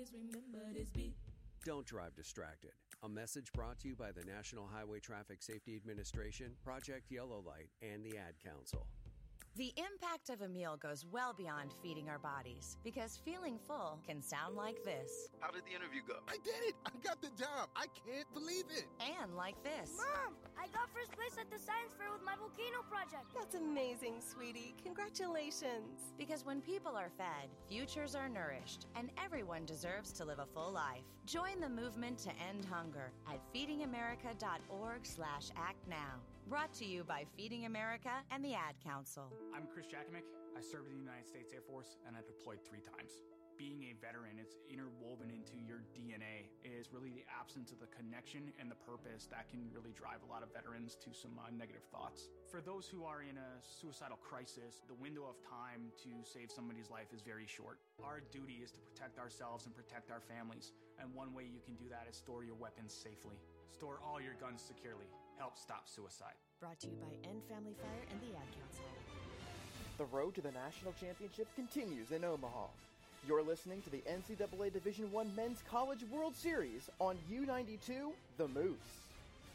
always remember this beat. Don't drive distracted. A message brought to you by the National Highway Traffic Safety Administration, Project Yellow Light, and the Ad Council. The impact of a meal goes well beyond feeding our bodies, because feeling full can sound like this. How did the interview go? I did it! I got the job! I can't believe it! And like this. Mom, I got first place at the science fair with my volcano project. That's amazing, sweetie. Congratulations. Because when people are fed, futures are nourished, and everyone deserves to live a full life. Join the movement to end hunger at feedingamerica.org/act now. Brought to you by Feeding America and the Ad Council. I'm Chris Jakimick. I served in the United States Air Force, and I deployed 3 times. Being a veteran, it's interwoven into your DNA, is really the absence of the connection and the purpose that can really drive a lot of veterans to some negative thoughts. For those who are in a suicidal crisis, the window of time to save somebody's life is very short. Our duty is to protect ourselves and protect our families, and one way you can do that is store your weapons safely. Store all your guns securely. Help stop suicide. Brought to you by End Family Fire and the Ad Council. The road to the national championship continues in Omaha. You're listening to the NCAA Division I Men's College World Series on U92, The Moose.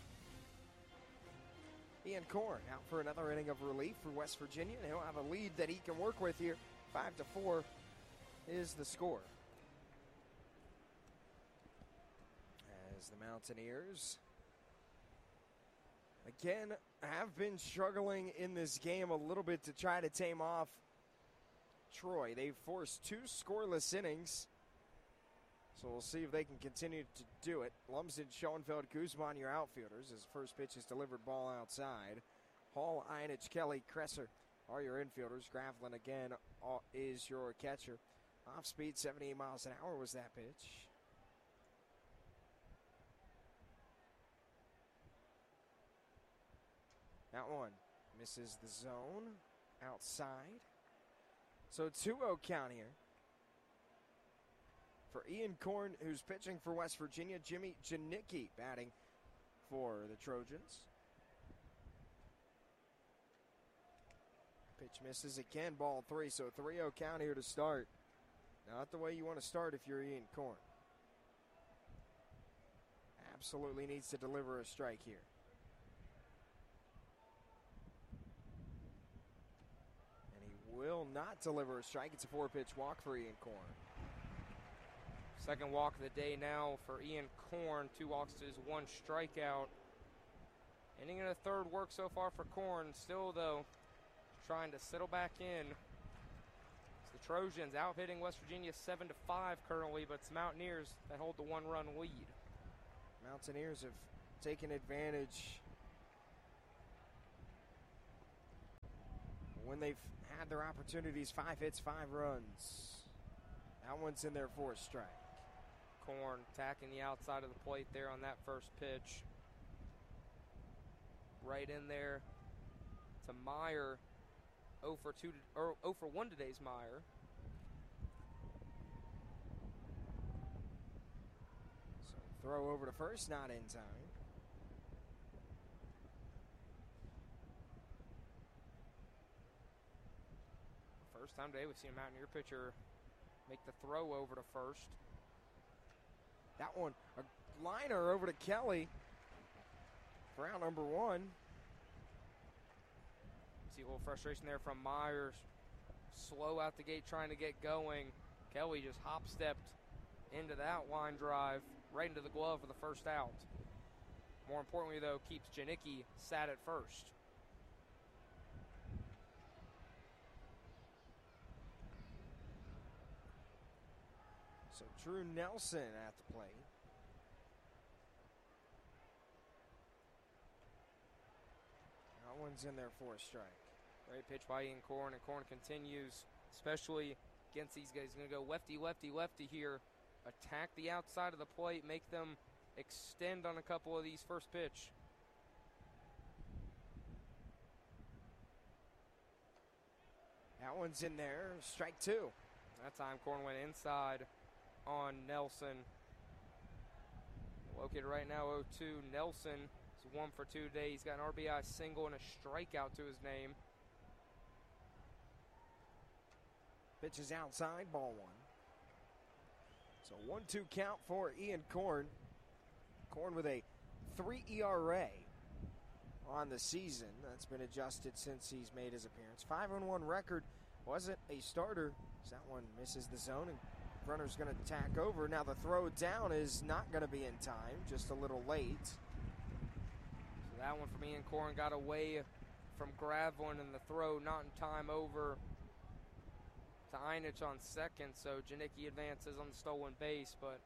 Ian Korn out for another inning of relief for West Virginia. He'll have a lead that he can work with here. 5-4 is the score. As the Mountaineers again have been struggling in this game a little bit to try to tame off Troy. They've forced 2 scoreless innings, so we'll see if they can continue to do it. Lumsden, Schoenfeld, Guzman, your outfielders. His first pitch is delivered, ball outside. Hall, Einich, Kelly, Kresser are your infielders. Graveline again is your catcher. Off speed, 78 miles an hour was that pitch. That one misses the zone outside. So 2-0 count here for Ian Korn, who's pitching for West Virginia. Jimmy Janicki batting for the Trojans. Pitch misses again, ball 3. So 3-0 count here to start. Not the way you want to start if you're Ian Korn. Absolutely needs to deliver a strike here. Will not deliver a strike. It's a 4-pitch walk for Ian Korn. Second walk of the day now for Ian Korn. 2 walks to his 1 strikeout. Inning and a third work so far for Korn. Still, though, trying to settle back in. It's the Trojans out hitting West Virginia 7-5 currently, but it's the Mountaineers that hold the 1-run lead. Mountaineers have taken advantage when they've had their opportunities. 5 hits, 5 runs. That one's in there for a strike. Korn attacking the outside of the plate there on that first pitch. Right in there to Meyer. 0 for 1 today's Meyer. So throw over to first, not in time. First time today we've seen a Mountaineer pitcher make the throw over to first. That one, a liner over to Kelly for out number 1. See a little frustration there from Myers. Slow out the gate trying to get going. Kelly just hop-stepped into that line drive right into the glove for the first out. More importantly, though, keeps Janicki sat at first. So Drew Nelson at the plate. That one's in there for a strike. Great pitch by Ian Korn, and Korn continues, especially against these guys. He's going to go lefty, lefty, lefty here. Attack the outside of the plate, make them extend on a couple of these first pitch. That one's in there, strike 2. That time Korn went inside on Nelson. Located right now 0-2. Nelson is 1 for 2 today. He's got an RBI single and a strikeout to his name. Pitch is outside, ball 1. So 1-2 count for Ian Korn. Korn with a 3 ERA on the season. That's been adjusted since he's made his appearance. 5-1 record. Wasn't a starter. So that one misses the zone, and runner's going to tack over. Now the throw down is not going to be in time, just a little late. So that one from Ian Korn got away from Gravlin, and the throw not in time over to Einich on second. So Janicki advances on the stolen base, but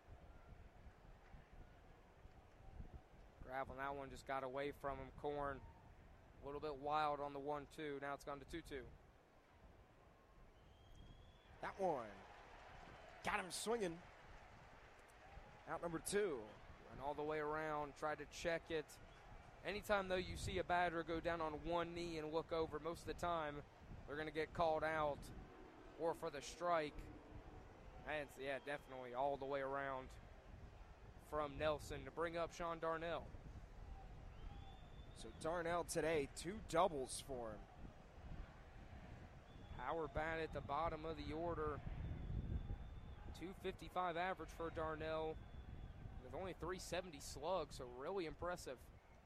Gravlin, that one just got away from him. Korn a little bit wild on the 1-2. Now it's gone to 2-2. That one got him swinging. Out number 2. Went all the way around, tried to check it. Anytime, though, you see a batter go down on one knee and look over, most of the time they're going to get called out or for the strike. And yeah, definitely all the way around from Nelson to bring up Sean Darnell. So Darnell today, 2 doubles for him. Power bat at the bottom of the order. 255 average for Darnell with only 370 slugs, so really impressive.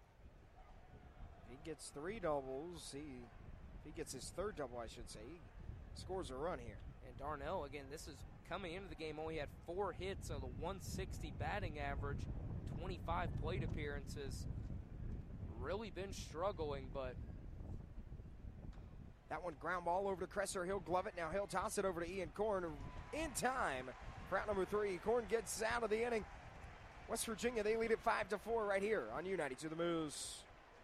He gets 3 doubles. If he gets his 3rd double, I should say, he scores a run here. And Darnell, again, this is coming into the game, only had 4 hits on the 160 batting average, 25 plate appearances. Really been struggling, but that one ground ball over to Kresser. He'll glove it. Now he'll toss it over to Ian Korn in time for out number 3. Korn gets out of the inning. West Virginia, they lead it 5-4 right here on U92 The Moose.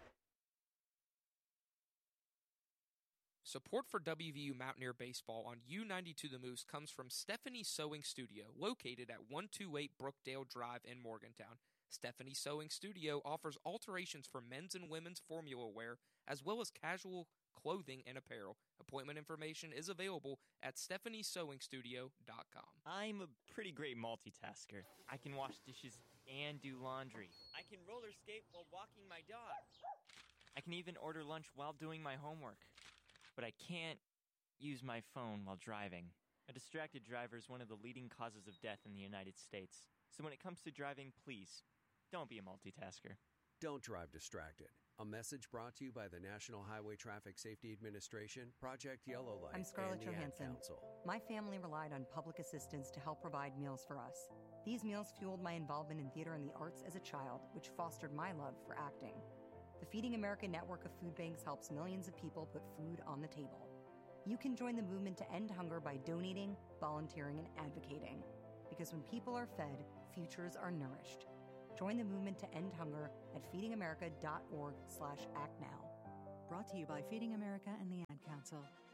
Support for WVU Mountaineer Baseball on U92 The Moose comes from Stephanie's Sewing Studio, located at 128 Brookdale Drive in Morgantown. Stephanie's Sewing Studio offers alterations for men's and women's formula wear, as well as casual clothing and apparel. Appointment information is available at stephaniesewingstudio.com. I'm a pretty great multitasker. I can wash dishes and do laundry. I can roller skate while walking my dog. I can even order lunch while doing my homework. But I can't use my phone while driving. A distracted driver is one of the leading causes of death in the United States. So when it comes to driving, please, don't be a multitasker. Don't drive distracted. A message brought to you by the National Highway Traffic Safety Administration, Project Yellow Light, I'm Scarlett and the Ad Johansson. Council. My family relied on public assistance to help provide meals for us. These meals fueled my involvement in theater and the arts as a child, which fostered my love for acting. The Feeding America network of food banks helps millions of people put food on the table. You can join the movement to end hunger by donating, volunteering, and advocating. Because when people are fed, futures are nourished. Join the movement to end hunger at feedingamerica.org/actnow. Brought to you by Feeding America and the Ad Council.